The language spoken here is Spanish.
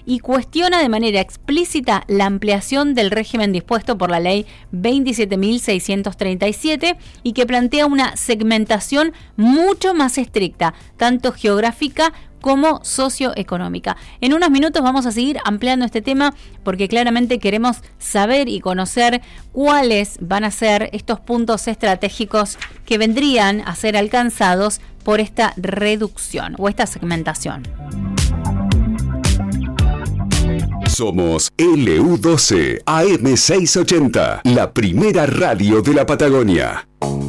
y cuestiona de manera explícita la ampliación del régimen dispuesto por la ley 27.637 y que plantea una segmentación mucho más estricta, tanto geográfica como socioeconómica. En unos minutos vamos a seguir ampliando este tema porque claramente queremos saber y conocer cuáles van a ser estos puntos estratégicos que vendrían a ser alcanzados por esta reducción o esta segmentación. Somos LU12 AM680, la primera radio de la Patagonia.